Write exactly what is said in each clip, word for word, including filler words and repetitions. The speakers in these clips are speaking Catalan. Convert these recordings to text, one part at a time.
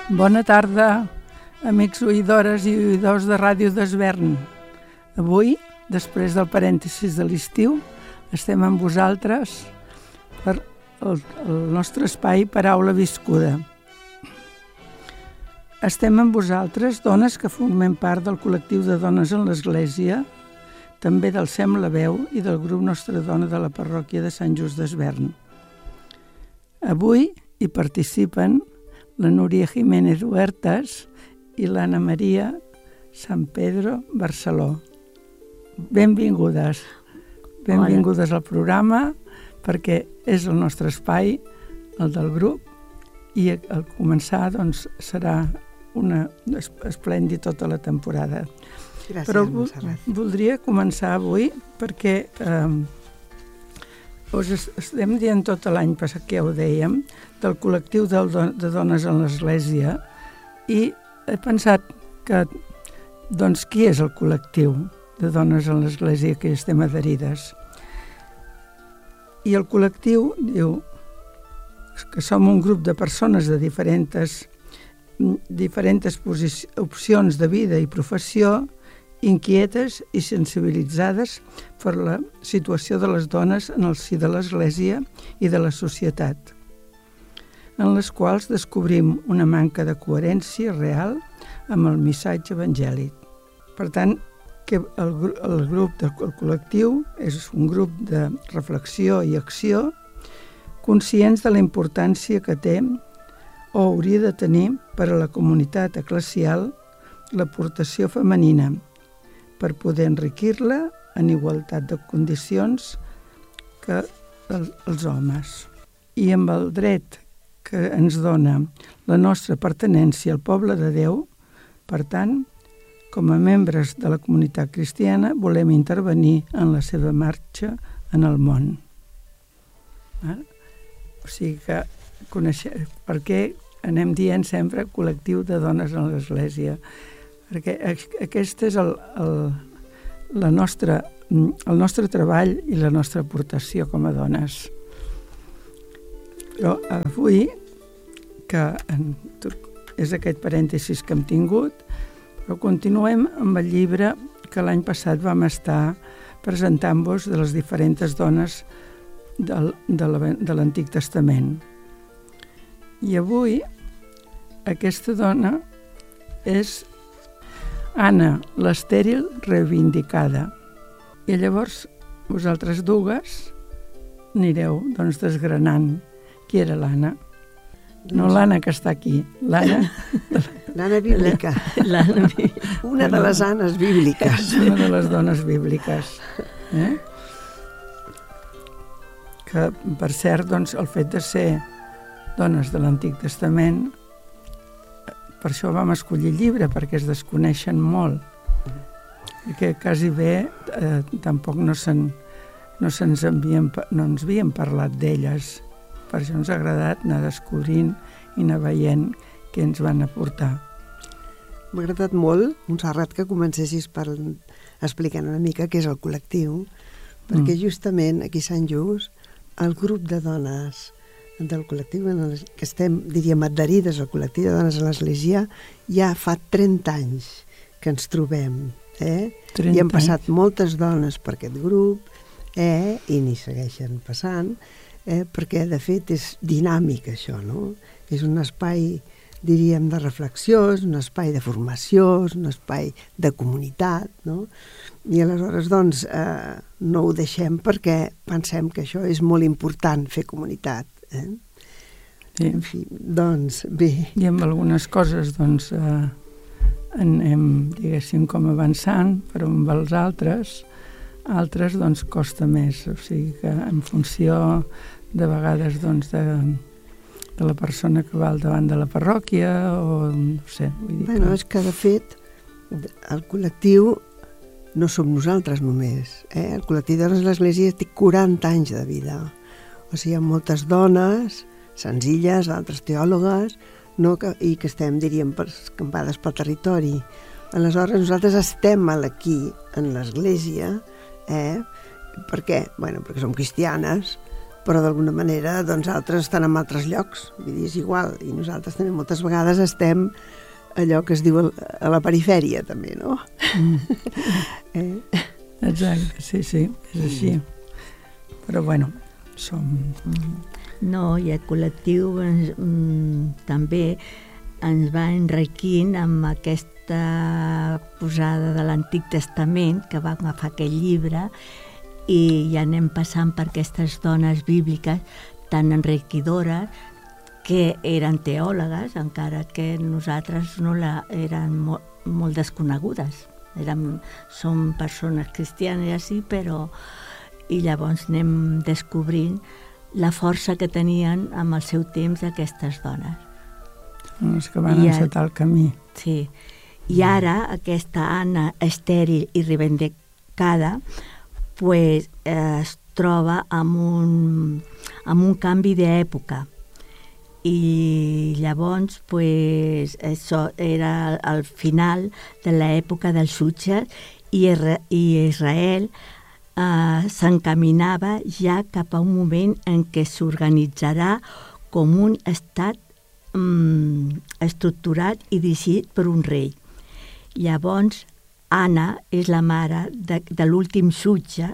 Bona tarda, amics oïdores i oïdors de Ràdio d'Esvern. Avui, després del parèntesis de l'estiu, estem amb vosaltres per el, el nostre espai Paraula Viscuda. Estem amb vosaltres, dones que formem part del col·lectiu de dones en l'Església, també del Sem la Veu i del grup Nostra Dona de la parròquia de Sant Just d'Esvern. Avui hi participen la Núria Jiménez Huertas i l'Anna Maria San Pedro Barceló. Benvingudes. Benvingudes al programa, perquè és el nostre espai, el del grup, i al començar doncs, serà una esplèndida tota la temporada. Gràcies, Però Montserrat. voldria començar avui perquè eh, us estem dient tot l'any passat, que ja ho dèiem, del col·lectiu de, de dones en l'Església, i he pensat que, doncs, qui és el col·lectiu de dones en l'Església que hi estem adherides? I el col·lectiu diu que som un grup de persones de diferents, diferents opcions de vida i professió, inquietes i sensibilitzades per la situació de les dones en el si de l'Església i de la societat, en les quals descobrim una manca de coherència real amb el missatge evangèlic. Per tant, que el, el grup del el col·lectiu és un grup de reflexió i acció conscients de la importància que té o hauria de tenir per a la comunitat eclesial l'aportació femenina, per poder enriquir-la en igualtat de condicions que el, els homes. I amb el dret que ens dona la nostra pertinença al poble de Déu, per tant, com a membres de la comunitat cristiana, volem intervenir en la seva marxa en el món. Eh? O sigui que coneixem, per què anem dient sempre col·lectiu de dones en l'Església? Perquè aquest és el, el, la nostra, el nostre treball i la nostra aportació com a dones. Però avui, que en, és aquest parèntesis que hem tingut, però continuem amb el llibre que l'any passat vam estar presentant-vos de les diferents dones del, de l'Antic Testament. I avui aquesta dona és Anna, l'estèril reivindicada. I llavors vosaltres dues anireu doncs, desgranant qui era l'Anna. No l'Anna que està aquí, l'Anna... L'Anna bíblica. L'Anna Una de les Annes bíbliques. Una de les dones bíbliques. Eh? Que, per cert, doncs, el fet de ser dones de l'Antic Testament, per això vam escollir el llibre, perquè es desconeixen molt. I que quasi bé eh, tampoc no, se'n, no, se'ns havien, no ens havien parlat d'elles. Per això ens ha agradat anar descobrint i anar veient què ens van aportar. M'ha agradat molt, Montserrat, que comencessis per explicant una mica què és el col·lectiu, perquè mm. justament aquí a Sant Just, el grup de dones del col·lectiu en el que estem, diríem, adherides al col·lectiu de dones a l'Església, ja fa trenta anys que ens trobem. Eh? I han passat anys. Moltes dones per aquest grup, eh? I n'hi segueixen passant, eh? Perquè, de fet, és dinàmic això, no? És un espai, diríem, de reflexió, és un espai de formació, és un espai de comunitat, no? I aleshores, doncs, eh, no ho deixem perquè pensem que això és molt important, fer comunitat. Eh? Sí. En fi, doncs, bé. I amb algunes coses, doncs, eh, anem, diguéssim, com avançant, però amb els altres, altres, doncs, costa més. O sigui que en funció, de vegades, doncs, de, de la persona que va al davant de la parròquia, o no sé, vull dir bueno, que... és que, de fet, el col·lectiu no som nosaltres només. Eh? El col·lectiu de l'Església té quaranta anys de vida. O sigui, hi ha moltes dones senzilles, altres teòlogues, no? que, i que estem, diríem, per, escampades pel territori. Aleshores, nosaltres estem aquí, en l'Església, eh? Per què? Bueno, perquè som cristianes, però d'alguna manera doncs altres estan en altres llocs, vull dir, és igual, i nosaltres també moltes vegades estem allò que es diu a la perifèria també, no? Mm. eh? Exacte, sí, sí, és així. Però bueno, som... No, i el col·lectiu ens, mm, també ens va enriquint amb aquesta posada de l'Antic Testament, que va agafar aquell llibre, i ja anem passant per aquestes dones bíbliques tan enriquidores, que eren teòlogues, encara que nosaltres no la, eren molt, molt desconegudes. Érem, som persones cristianes, sí, però... I llavors anem descobrint la força que tenien amb el seu temps aquestes dones. Són les que van encetar el camí. Sí. I ara aquesta Anna estèril i reivindicada pues, eh, es troba amb un, amb un canvi d'època. I llavors pues, això era al final de l'època dels jutges i, i Israel Uh, s'encaminava ja cap a un moment en què s'organitzarà com un estat um, estructurat i dirigit per un rei. Llavors, Anna és la mare de, de l'últim jutge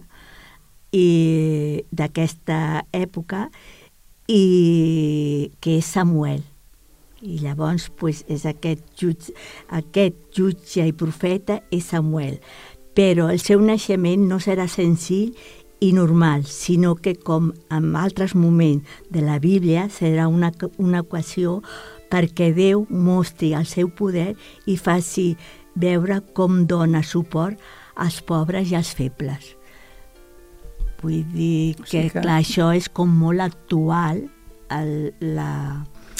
d'aquesta època, i que és Samuel. I llavors pues, és aquest, jutge, aquest jutge i profeta és Samuel. Però el seu naixement no serà senzill i normal, sinó que, com en altres moments de la Bíblia, serà una, una equació perquè Déu mostri el seu poder i faci veure com dona suport als pobres i als febles. Vull dir que, sí que... clar, això és com molt actual, el, la,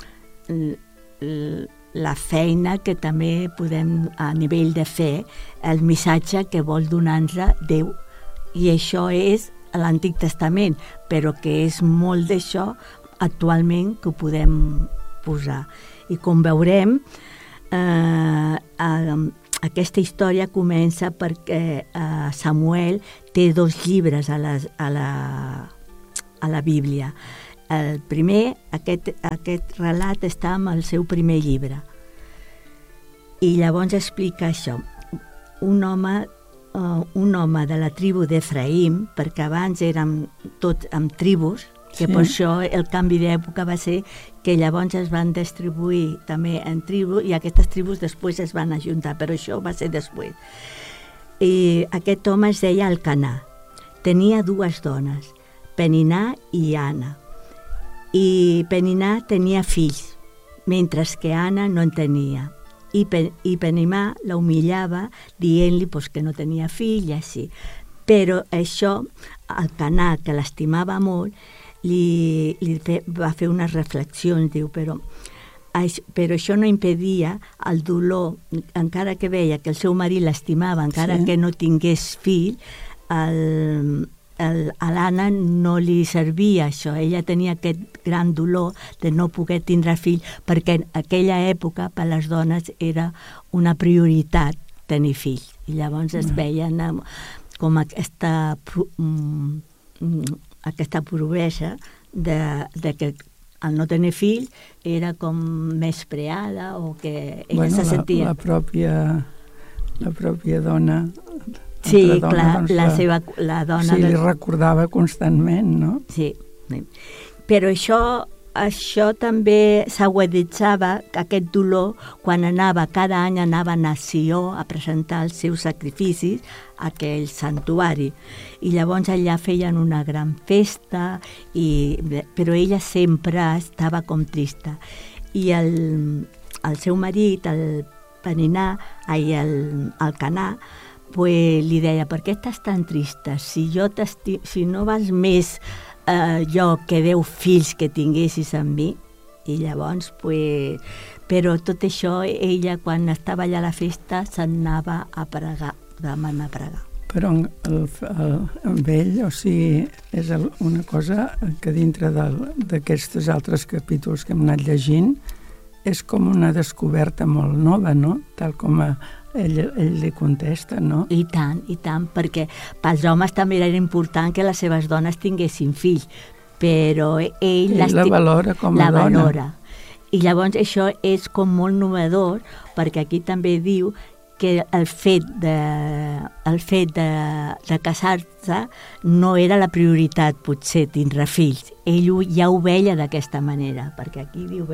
el, la feina que també podem, a nivell de fe, el missatge que vol donar-nos Déu. I això és l'Antic Testament, però que és molt d'això actualment que ho podem posar. I com veurem, eh, eh, aquesta història comença perquè eh, Samuel té dos llibres a la, a la, a la Bíblia. El primer, aquest, aquest relat està en el seu primer llibre. I llavors explica això. Un home, uh, un home de la tribu d'Efraïm, perquè abans érem tots amb tribus, que sí. Per això el canvi d'època va ser que llavors es van distribuir també en tribus i aquestes tribus després es van ajuntar, però això va ser després. I aquest home es deia Elkanà. Tenia dues dones, Peninà i Anna. I Peninà tenia fills, mentre que Anna no en tenia. I, Pen i Peninà la humillava dient-li pues, que no tenia fill i així. Però això, Elkanà, que l'estimava molt, li, li fe, va fer unes reflexions, diu, però, però això no impedia el dolor, encara que veia que el seu marit l'estimava, encara sí. Que no tingués fill, el... El, a l'Anna no li servia això, ella tenia aquest gran dolor de no poder tindre fill, perquè en aquella època per les dones era una prioritat tenir fills, i llavors es veien com aquesta aquesta pobresa de, de que al no tenir fill era com més preada o que ella bueno, se sentia... La, la, pròpia, la pròpia dona... Sí, dona, clar, doncs, la, seva, la dona... Sí, li recordava constantment, no? Sí, però això, això també s'aguditzava, aquest dolor, quan anava, cada any anava a Sió a presentar els seus sacrificis a aquell santuari. I llavors allà feien una gran festa, i, però ella sempre estava com trista. I el, el seu marit, el Peninà, ai, el, el Canà, pues, li deia, per què estàs tan trista? Si, jo si no vas més eh, jo que deu fills que tinguessis amb mi, i llavors, pues, però tot això, ella, quan estava allà a la festa, s'anava a pregar, demanar a pregar. Però el, el, amb ell, o sigui, és una cosa que dintre d'aquests altres capítols que hem anat llegint, és com una descoberta molt nova, no? Tal com a ell, ell li contesta, no? I tant, i tant, perquè pels homes també era important que les seves dones tinguessin fills, però ell la valora com a la dona. Valora. I llavors això és com molt novedor, perquè aquí també diu que el fet de, el fet de, de casar-se no era la prioritat, potser, tindre fills. Ell ho, ja ho veia d'aquesta manera, perquè aquí diu,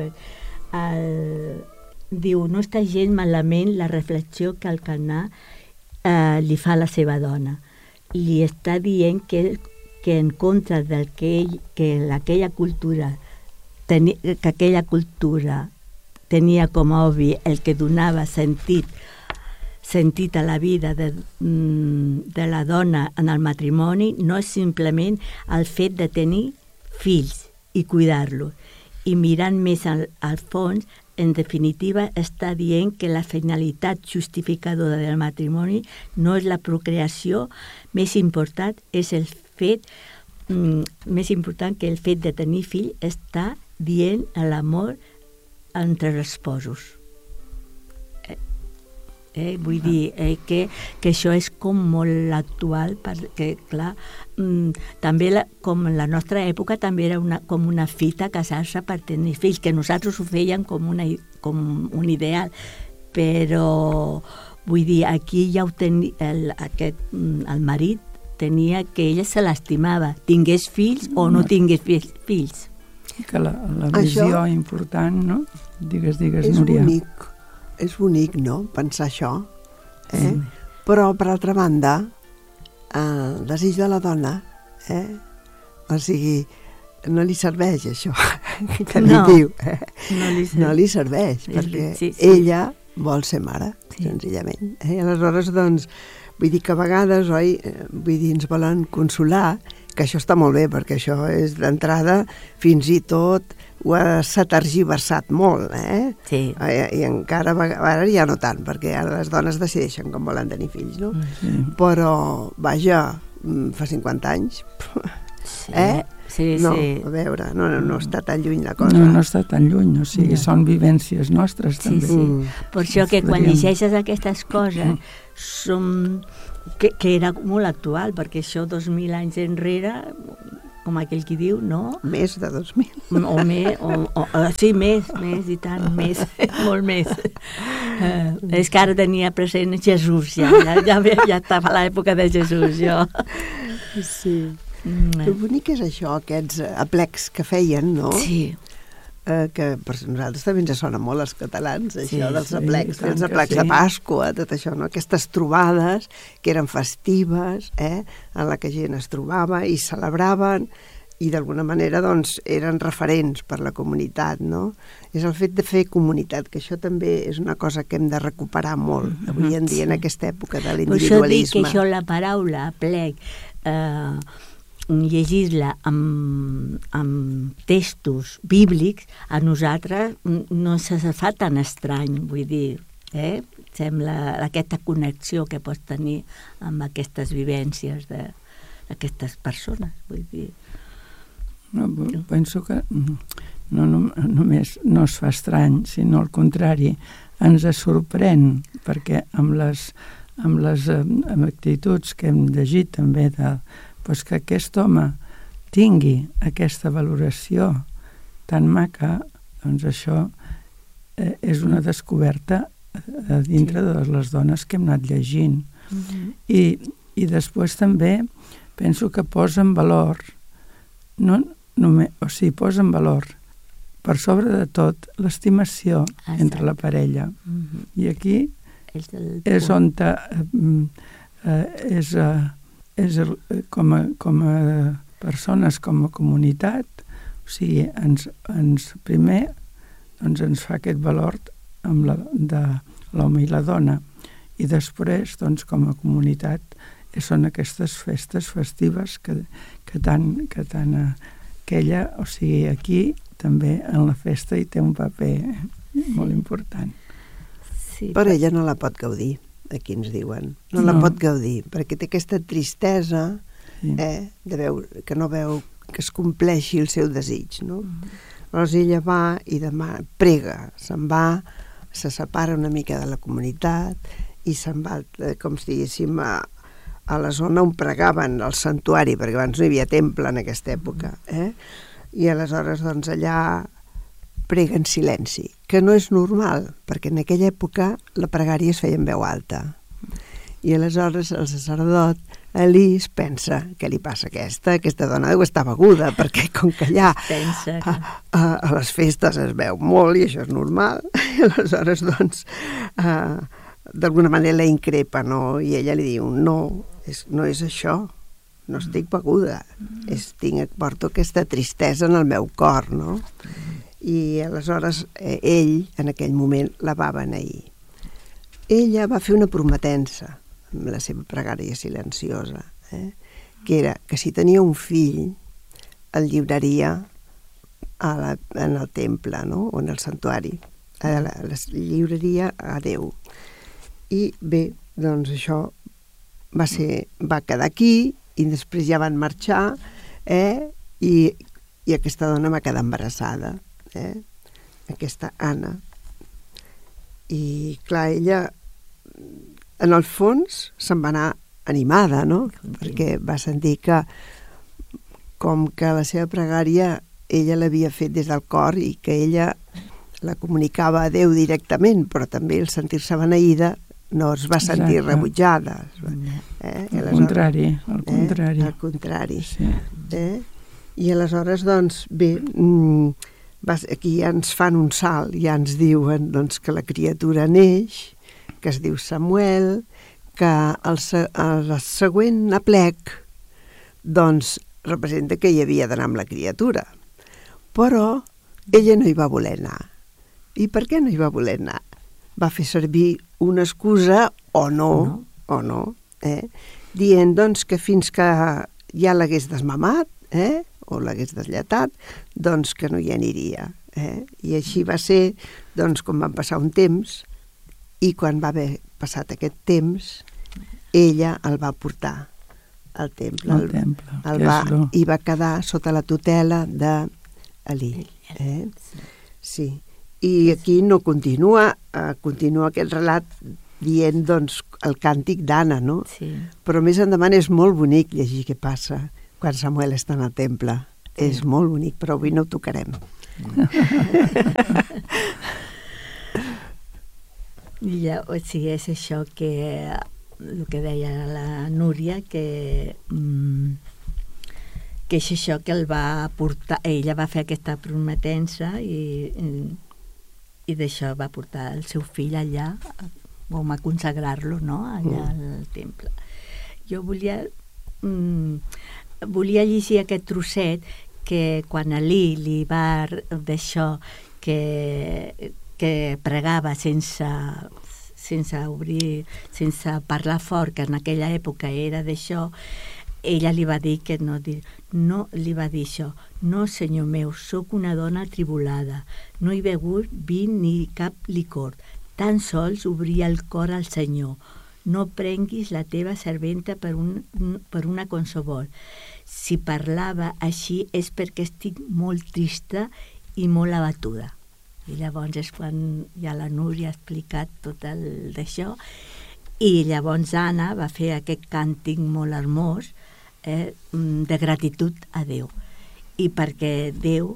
el, diu no està gens malament la reflexió que el Canà eh, li fa a la seva dona. Li està dient que, que en contra del que, ell, que aquella cultura Teni, que aquella cultura tenia com a obvi el que donava sentit sentit a la vida de, de la dona en el matrimoni no és simplement el fet de tenir fills i cuidar-los. I mirant més al, al fons, en definitiva, està dient que la finalitat justificadora del matrimoni no és la procreació, més important és el fet mm, més important que el fet de tenir fill està dient l'amor entre els esposos. Eh, eh, vull ah. dir eh, que, que això és com molt actual, perquè, clar, mm, també la, com en la nostra època també era una, com una fita casar-se per tenir fills, que nosaltres ho feien com, una, com un ideal, però vull dir, aquí ja ho tenia, el, aquest, el marit tenia que ella se l'estimava, tingués fills o no tingués fills. Que la, la visió això, important, no? Digues, digues, és Núria. Bonic, és bonic, no?, pensar això. Eh? Mm. Però, per altra banda, el desig de la dona, eh? o sigui, no li serveix això, que no, li diu. Eh? No, li no li serveix, perquè sí, sí. ella vol ser mare, sí. senzillament. Eh? Aleshores, doncs, vull dir que a vegades, oi, vull dir, ens volen consolar, que això està molt bé, perquè això és d'entrada, fins i tot ho s'ha tergiversat molt, eh? Sí. I encara, ara ja no tant, perquè ara les dones decideixen com volen tenir fills, no? Sí. Però, vaja, fa cinquanta anys, sí. eh? Sí, no, sí. a veure, no, no, no està tan lluny la cosa. No, no està tan lluny, o sigui, no. Són vivències nostres, sí, també. Sí, mm. Per això que quan llegeixes aquestes coses, som... Que, que era molt actual, perquè això dos mil anys enrere, com aquell qui diu, no? Més de dos mil. O més, o, o, o, sí, més, més i tant, més, molt més. Uh, és que ara tenia present Jesús, ja, ja, ja, ja estava a l'època de Jesús, jo. Sí. Mm. El bonic és això, aquests aplecs que feien, no? Sí. Eh, que per nosaltres també ens sona molt als catalans, això sí, dels sí, aplecs, dels aplecs sí. de Pasqua, tot això, no? Aquestes trobades que eren festives, eh? en la que gent es trobava i celebraven i d'alguna manera doncs, eren referents per la comunitat, no? És el fet de fer comunitat, que això també és una cosa que hem de recuperar molt avui en dia, sí. en aquesta època de l'individualisme. Per això dic que això, la paraula aplec, eh, llegir-la amb, amb textos bíblics, a nosaltres no se fa tan estrany, vull dir, eh? Sembla aquesta connexió que pots tenir amb aquestes vivències d'aquestes persones, vull dir. No, penso que no, no, només no es fa estrany, sinó al contrari, ens sorprèn, perquè amb les, amb les amb actituds que hem llegit també de pues que aquest home tingui aquesta valoració tan maca, doncs això eh, és una descoberta eh, dintre sí. de les dones que hem anat llegint. Uh-huh. I, I després també penso que posa en valor, no, només, o sigui, posa en valor per sobre de tot l'estimació ah, entre la parella. Uh-huh. I aquí és, és on te, eh, és... Eh, és el, com, a, com a persones, com a comunitat, o sigui, ens, ens primer doncs ens fa aquest valor amb la, de l'home i la dona, i després, doncs, com a comunitat, són aquestes festes festives que, que tant, que tant aquella, o sigui, aquí també en la festa hi té un paper molt important. Sí, però ella no la pot gaudir. Aquí ens diuen, no, no la pot gaudir, perquè té aquesta tristesa sí. eh, de veure, que no veu que es compleixi el seu desig, no? Mm. Llavors ella va i demà prega, se'n va, se separa una mica de la comunitat i se'n va, com si diguéssim, a, a la zona on pregaven, al santuari, perquè abans no hi havia temple en aquesta època, eh? I aleshores doncs allà prega en silenci, que no és normal, perquè en aquella època la pregària es feia en veu alta. I aleshores el sacerdot Elí es pensa, què li passa a aquesta? Aquesta dona deu estar beguda, perquè com que allà Pensa que... a, a, a les festes es veu molt i això és normal, i aleshores doncs uh, d'alguna manera la increpa, no? I ella li diu, no, és, no és això, no estic beguda, és, tinc, porto aquesta tristesa en el meu cor, no? I aleshores eh, ell, en aquell moment, la va beneir. Ella va fer una prometença amb la seva pregària silenciosa, eh? que era que si tenia un fill el lliuraria a la, en el temple, no? O en el santuari, a la, la lliuraria a Déu. I bé, doncs això va, ser, va quedar aquí i després ja van marxar, eh? I, i aquesta dona va quedar embarassada, eh? Aquesta Anna. I clar, ella en el fons se'n va anar animada, no? Perquè va sentir que com que la seva pregària ella l'havia fet des del cor i que ella la comunicava a Déu directament, però també el sentir-se beneïda no es va sentir Exacte. rebutjada. Eh? Al contrari, al contrari. Eh? Al contrari. Sí. Eh? I aleshores, doncs, bé, aquí ja ens fan un salt, ja ens diuen doncs, que la criatura neix, que es diu Samuel, que el, el següent aplec doncs representa que hi havia d'anar amb la criatura. Però ella no hi va voler anar. I per què no hi va voler anar? Va fer servir una excusa o no, no. o no, eh? dient doncs que fins que ja l'hagués desmamat, eh? o l'hagués deslletat, doncs que no hi aniria. Eh? I així va ser, doncs, com van passar un temps, i quan va haver passat aquest temps, ella el va portar al temple. Al temple. El va, I va quedar sota la tutela d'Elí. Eh? Sí. I aquí no continua, eh, continua aquest relat dient, doncs, el càntic d'Anna, no? Sí. Però més endavant és molt bonic llegir què passa quan Samuel està en el temple. Sí. És molt bonic, però avui no ho tocarem. Ja, o sigui, és això que el que deia la Núria, que, mm, que és això que el va portar, ella va fer aquesta prometença i, i d'això va portar el seu fill allà, com a consagrar-lo, no?, allà al temple. Jo volia, mm, volia llegir aquest trosset que quan Elí li va d'això que que pregava sense, sense obrir, sense parlar fort, que en aquella època era d'això, ella li va dir que no, no li va dir això, no, senyor meu, sóc una dona atribulada, no he begut vi ni cap licor, tan sols obria el cor al Senyor, no prenguis la teva serventa per, un, per una qualsevol. Si parlava així és perquè estic molt trista i molt abatuda. I llavors és quan ja la Núria ha explicat tot el d'això, i llavors Anna va fer aquest càntic molt hermós, eh, de gratitud a Déu. I perquè Déu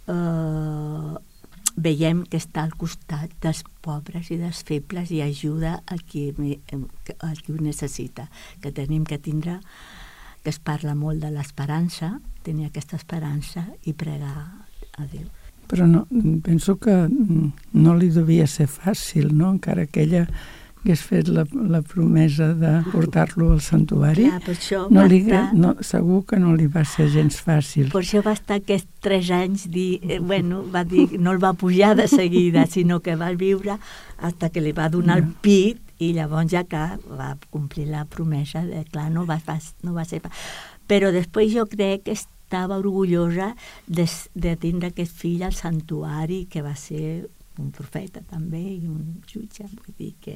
eh, veiem que està al costat dels pobres i dels febles i ajuda a qui, a qui ho necessita, que tenim que tindre, que es parla molt de l'esperança, tenir aquesta esperança i pregar a Déu. Però no, penso que no li devia ser fàcil, no?, encara que ella hagués fet la, la promesa de portar-lo al santuari. Clar, per això no va li, estar... no, segur que no li va ser gens fàcil. Per això va estar aquests tres anys, dir, eh, bueno, va dir, no el va pujar de seguida, sinó que va viure fins que li va donar el pit i llavors ja que va complir la promesa de, clar, no va, no va ser fàcil. Però després jo crec que estava orgullosa de, de tindre aquest fill al santuari, que va ser un profeta també i un jutge. Vull dir que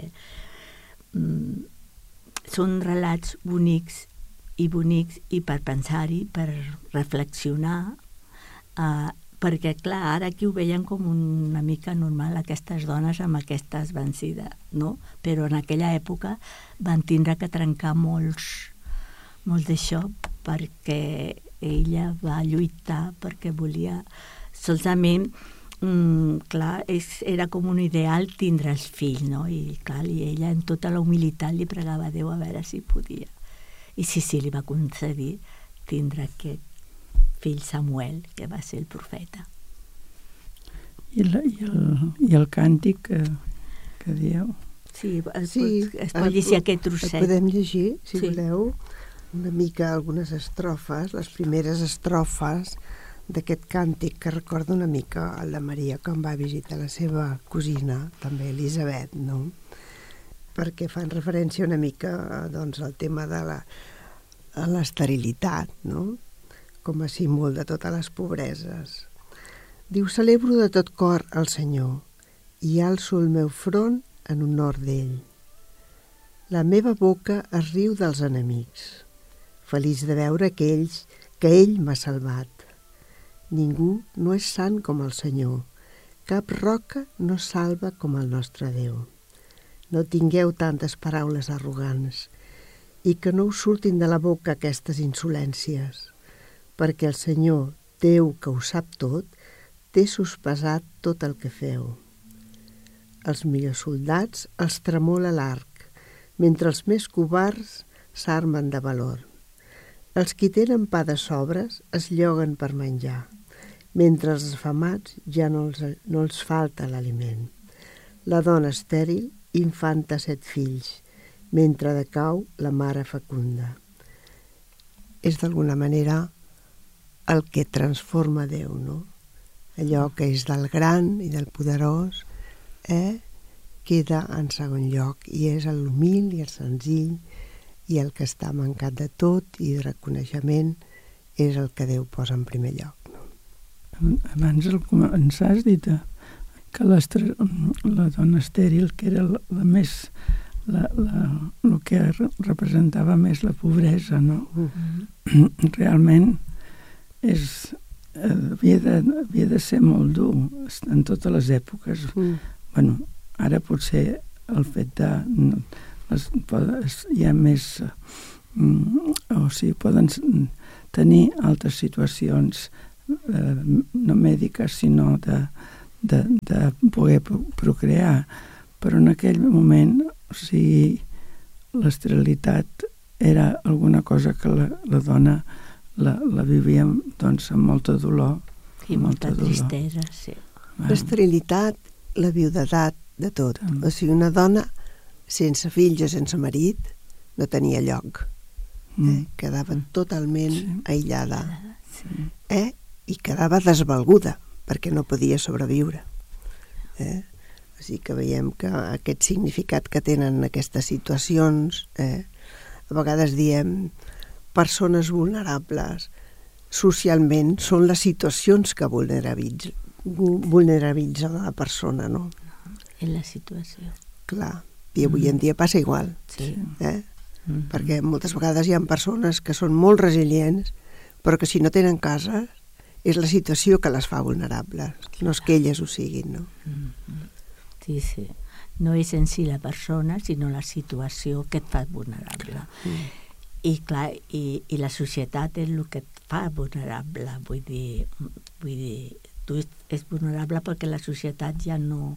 mm, són relats bonics i bonics i per pensar-hi, per reflexionar, eh, perquè clar, ara aquí ho veiem com una mica normal, aquestes dones amb aquestes vencides, no? Però en aquella època van tindre que trencar molts molt d'això, perquè ella va lluitar perquè volia solament, mm, clar, és, era com un ideal tindre els fills, no? I clar, i ella en tota la humilitat li pregava a Déu a veure si podia. I sí, sí, li va concedir tindre aquest fill Samuel, que va ser el profeta. I, la, i, el, i el càntic que, que dieu? Sí, es, Sí, pot, es pot llegir aquest trosset. El podem llegir, si Sí. voleu, una mica algunes estrofes, les primeres estrofes d'aquest càntic que recorda una mica el de Maria quan va visitar la seva cosina, també Elisabet, no? Perquè fan referència una mica doncs, al tema de la, a l'esterilitat, no? Com a símbol de totes les pobreses. Diu, celebro de tot cor el Senyor i alço el meu front en honor d'ell. La meva boca es riu dels enemics, feliç de veure que, ells, que ell m'ha salvat. Ningú no és sant com el Senyor, cap roca no salva com el nostre Déu. No tingueu tantes paraules arrogants i que no us surtin de la boca aquestes insolències, perquè el Senyor, Déu que ho sap tot, té sospesat tot el que feu. Els millors soldats els tremola l'arc, mentre els més covards s'armen de valor. Els qui tenen pa de sobres es lloguen per menjar, mentre els afamats ja no els, no els falta l'aliment. La dona estèril infanta set fills, mentre decau la mare fecunda. És d'alguna manera el que transforma Déu, no? Allò que és del gran i del poderós eh, queda en segon lloc i és l'humil i el senzill i el que està mancat de tot i de reconeixement és el que Déu posa en primer lloc. No? Abans al començar has dit que la dona estèril, que era la, la més, la, la, el que representava més la pobresa, no? Mm-hmm. Realment és, havia, de, havia de ser molt dur en totes les èpoques. Mm. Bueno, ara potser el fet de... Les, hi ha més... O sigui, poden tenir altres situacions eh, no mèdiques, sinó de, de, de poder procrear. Però en aquell moment, o sigui, l'esterilitat era alguna cosa que la, la dona la, la vivia doncs, amb molta dolor. I molta, molta tristesa, sí. Bueno. L'esterilitat, la viudetat, de tot. Mm. O sigui, una dona sense fills o sense marit no tenia lloc. Mm. Eh? Quedava mm. totalment sí. aïllada. Sí. Eh? I quedava desvalguda, perquè no podia sobreviure. Eh? O sigui que veiem que aquest significat que tenen aquestes situacions, eh? a vegades diem persones vulnerables, socialment són les situacions que vulnerabilitzen, vulnerabilitzen la persona, no? En la situació. Clar, i avui en dia passa igual. Sí. Eh? Mm-hmm. Perquè moltes vegades hi ha persones que són molt resilients, però que si no tenen casa és la situació que les fa vulnerables, no és que elles ho siguin, no? Mm-hmm. Sí, sí. No és en si la persona, sinó la situació que et fa vulnerable. Mm. I clar, i, i la societat és el que et fa vulnerable, vull dir, vull dir, tu ets vulnerable perquè la societat ja no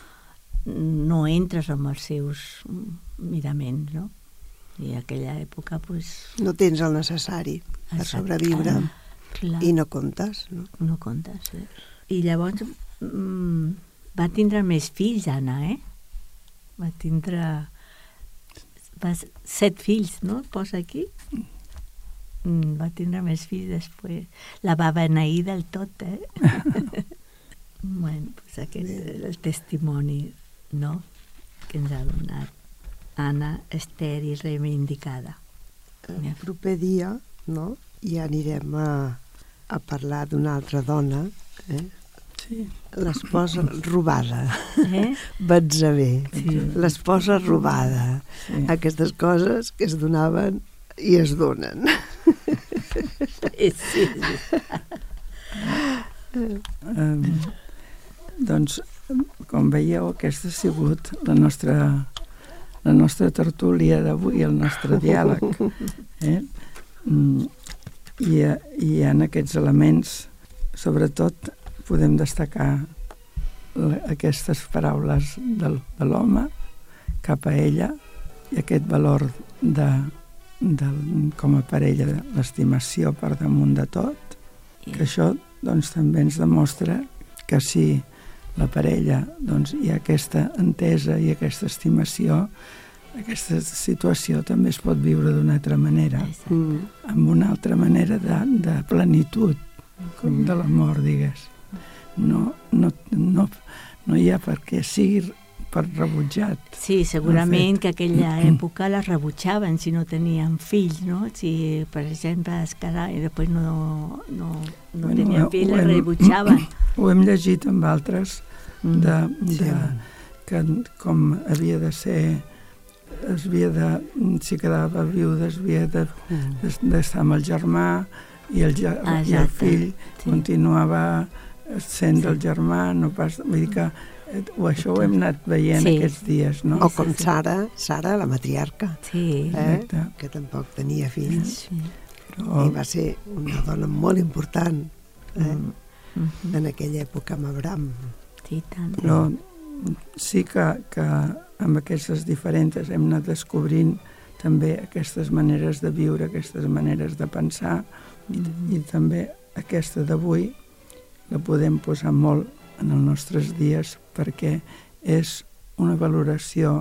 no entres amb els seus miraments, no? I en aquella època, doncs... No tens el necessari per sobreviure ah, i no comptes, no? No comptes, sí. I llavors mm, va tindre més fills, Anna, eh? Va tindre... Va, set fills, no? Posa aquí. Mm, va tindre més fills després. La va beneir del tot, eh? Bueno, pues aquest és el testimoni, no?, que ens ha donat Anna Ester i reivindicada. El proper dia, no?, ja anirem a, a parlar d'una altra dona, eh? Sí. L'esposa robada. Eh? Batzabé. Sí. L'esposa robada. Sí. Aquestes coses que es donaven i es donen. Sí, sí. um, doncs, com veieu, aquesta ha sigut la nostra, la nostra tertúlia d'avui, el nostre diàleg. Eh? I, i en aquests elements, sobretot, podem destacar aquestes paraules de, de l'home cap a ella i aquest valor de, de, com a parella, de l'estimació per damunt de tot, que això doncs, també ens demostra que si la parella doncs, hi ha aquesta entesa i aquesta estimació, aquesta situació també es pot viure d'una altra manera, mm. amb una altra manera de, de plenitud, com de l'amor, digues. No, no, no, no hi ha per què sigui per rebutjat. Sí, segurament que aquella època la rebutjaven si no tenien fills, no? Si, per exemple, es casava i després no, no, no bueno, tenien fills, la rebutjaven. Ho hem llegit amb altres, de, de, que com havia de ser, es havia de, si quedava viuda, es havia d'estar amb el germà i el, ah, i el fill sí. continuava sent sí. del germà, no pas... Vull dir que o això ho hem anat veient sí. aquests dies, no? O com Sara, Sara, la matriarca, sí. eh? que tampoc tenia fills. Sí. Però... I va ser una dona molt important eh? mm-hmm. en aquella època amb Abraham. Sí, tant. Però sí que, que amb aquestes diferents hem anat descobrint també aquestes maneres de viure, aquestes maneres de pensar mm-hmm. i, i també aquesta d'avui la podem posar molt en els nostres dies perquè és una valoració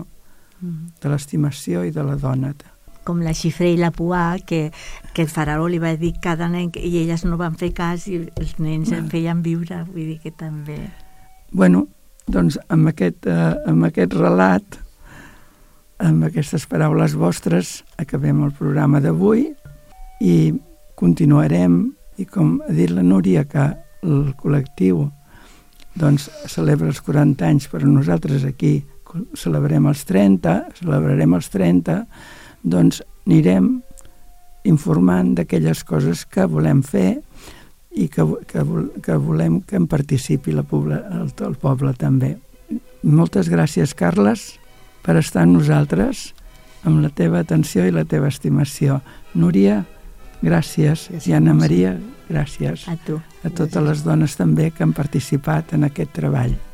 de l'estimació i de la dona. Com la Xifré i la Puà, que, que el faraó li va dir cada nen i elles no van fer cas i els nens en feien viure, vull dir que també... Bueno, doncs amb aquest, eh, amb aquest relat, amb aquestes paraules vostres, acabem el programa d'avui i continuarem, i com ha dit la Núria, que el col·lectiu doncs celebra els quaranta anys, però nosaltres aquí celebrem els trenta, celebrarem els trenta, doncs anirem informant d'aquelles coses que volem fer i que, que, que volem que en participi la poble, el, el poble també. Moltes gràcies, Carles, per estar amb nosaltres, amb la teva atenció i la teva estimació. Núria, gràcies. I Anna Maria, gràcies. A tu. A totes les dones també que han participat en aquest treball.